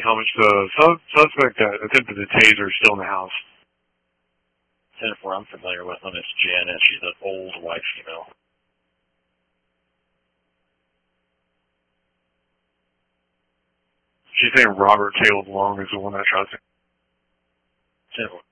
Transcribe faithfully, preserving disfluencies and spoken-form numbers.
how much the sus suspect that attempted to tase her is still in the house. ten four, I'm familiar with them. It's Janet. She's an old white female. She's saying Robert Caleb Long is the one that shot her. ten four.